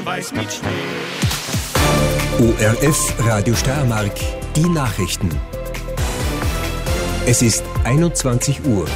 weiß mit Schnee. ORF Radio Steiermark, die Nachrichten. Es ist 21 Uhr.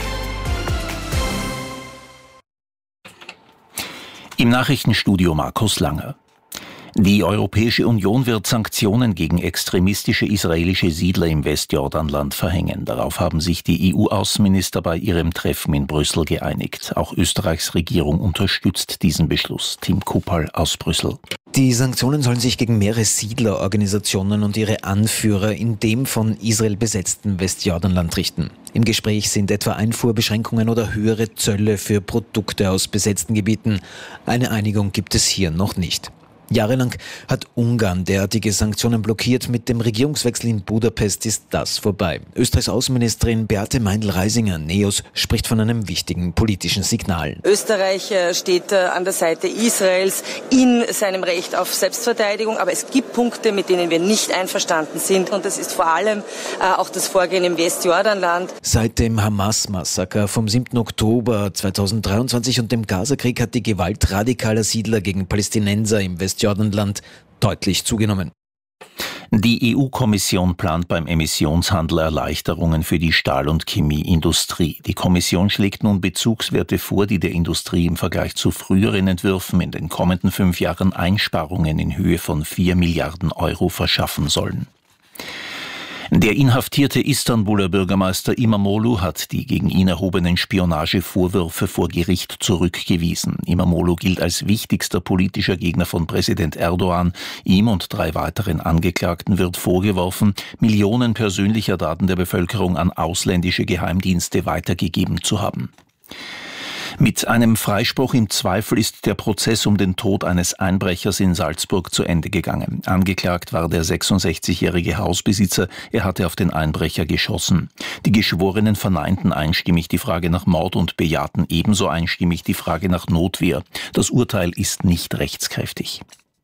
Im Nachrichtenstudio Markus Langer. Die Europäische Union wird Sanktionen gegen extremistische israelische Siedler im Westjordanland verhängen. Darauf haben sich die EU-Außenminister bei ihrem Treffen in Brüssel geeinigt. Auch Österreichs Regierung unterstützt diesen Beschluss. Tim Kupal aus Brüssel. Die Sanktionen sollen sich gegen mehrere Siedlerorganisationen und ihre Anführer in dem von Israel besetzten Westjordanland richten. Im Gespräch sind etwa Einfuhrbeschränkungen oder höhere Zölle für Produkte aus besetzten Gebieten. Eine Einigung gibt es hier noch nicht. Jahrelang hat Ungarn derartige Sanktionen blockiert. Mit dem Regierungswechsel in Budapest ist das vorbei. Österreichs Außenministerin Beate Meindl-Reisinger, NEOS, spricht von einem wichtigen politischen Signal. Österreich steht an der Seite Israels in seinem Recht auf Selbstverteidigung. Aber es gibt Punkte, mit denen wir nicht einverstanden sind. Und das ist vor allem auch das Vorgehen im Westjordanland. Seit dem Hamas-Massaker vom 7. Oktober 2023 und dem Gazakrieg hat die Gewalt radikaler Siedler gegen Palästinenser im Westjordanland deutlich zugenommen. Die EU-Kommission plant beim Emissionshandel Erleichterungen für die Stahl- und Chemieindustrie. Die Kommission schlägt nun Bezugswerte vor, die der Industrie im Vergleich zu früheren Entwürfen in den kommenden 5 Jahren Einsparungen in Höhe von 4 Milliarden Euro verschaffen sollen. Der inhaftierte Istanbuler Bürgermeister İmamoğlu hat die gegen ihn erhobenen Spionagevorwürfe vor Gericht zurückgewiesen. İmamoğlu gilt als wichtigster politischer Gegner von Präsident Erdogan. Ihm und 3 weiteren Angeklagten wird vorgeworfen, Millionen persönlicher Daten der Bevölkerung an ausländische Geheimdienste weitergegeben zu haben. Mit einem Freispruch im Zweifel ist der Prozess um den Tod eines Einbrechers in Salzburg zu Ende gegangen. Angeklagt war der 66-jährige Hausbesitzer. Er hatte auf den Einbrecher geschossen. Die Geschworenen verneinten einstimmig die Frage nach Mord und bejahten ebenso einstimmig die Frage nach Notwehr. Das Urteil ist nicht rechtskräftig.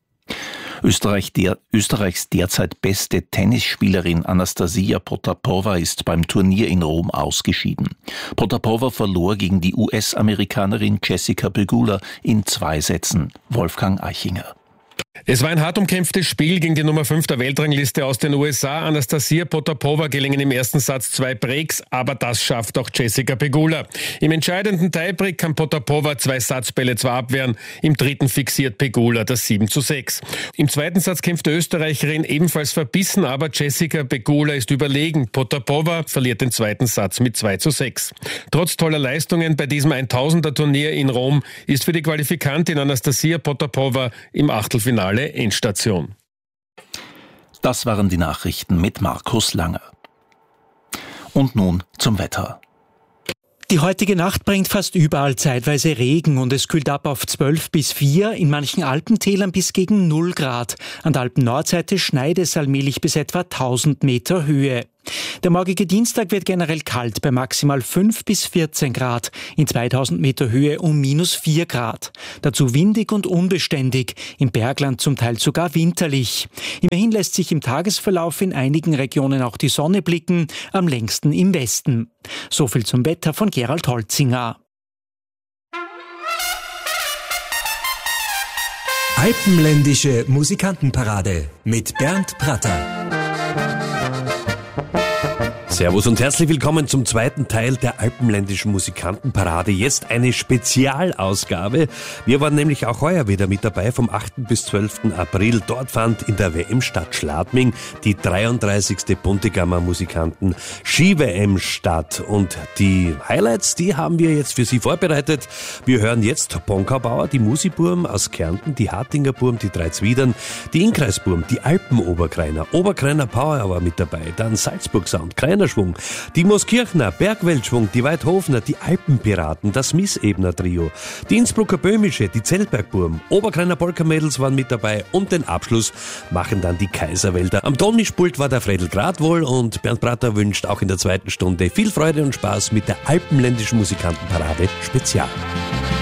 Österreichs derzeit beste Tennisspielerin Anastasia Potapova ist beim Turnier in Rom ausgeschieden. Potapova verlor gegen die US-Amerikanerin Jessica Pegula in 2 Sätzen. Wolfgang Eichinger. Es war ein hart umkämpftes Spiel gegen die Nummer 5 der Weltrangliste aus den USA. Anastasia Potapova gelingen im ersten Satz 2 Breaks, aber das schafft auch Jessica Pegula. Im entscheidenden Tiebreak kann Potapova 2 Satzbälle zwar abwehren, im dritten fixiert Pegula das 7:6. Im zweiten Satz kämpft die Österreicherin ebenfalls verbissen, aber Jessica Pegula ist überlegen. Potapova verliert den zweiten Satz mit 2:6. Trotz toller Leistungen bei diesem 1000er-Turnier in Rom ist für die Qualifikantin Anastasia Potapova im Achtelfinale Endstation. Das waren die Nachrichten mit Markus Langer. Und nun zum Wetter. Die heutige Nacht bringt fast überall zeitweise Regen und es kühlt ab auf 12 bis 4, in manchen Alpentälern bis gegen 0 Grad. An der Alpennordseite schneit es allmählich bis etwa 1000 Meter Höhe. Der morgige Dienstag wird generell kalt bei maximal 5 bis 14 Grad, in 2000 Meter Höhe um -4 Grad. Dazu windig und unbeständig, im Bergland zum Teil sogar winterlich. Immerhin lässt sich im Tagesverlauf in einigen Regionen auch die Sonne blicken, am längsten im Westen. So viel zum Wetter von Gerald Holzinger. Alpenländische Musikantenparade mit Bernd Pratter. Servus und herzlich willkommen zum zweiten Teil der Alpenländischen Musikantenparade. Jetzt eine Spezialausgabe. Wir waren nämlich auch heuer wieder mit dabei vom 8. bis 12. April. Dort fand in der WM-Stadt Schladming die 33. Buntegammer Musikanten Ski-WM statt. Und die Highlights, die haben wir jetzt für Sie vorbereitet. Wir hören jetzt Bonkabauer, die Musiburm aus Kärnten, die Hartinger Burm, die 3 Zwiedern, die Inkreisburm, die Alpenoberkreiner, Oberkreiner Power war mit dabei, dann Salzburg Sound, Schwung, die Mooskirchner, Bergweltschwung, die Weidhofener, die Alpenpiraten, das Missebener Trio, die Innsbrucker Böhmische, die Zeltbergburm, Oberkreiner Polka-Mädels waren mit dabei und den Abschluss machen dann die Kaiserwälder. Am Tonmischpult war der Fredel Gradwohl und Bernd Pratter wünscht auch in der zweiten Stunde viel Freude und Spaß mit der Alpenländischen Musikantenparade Spezial.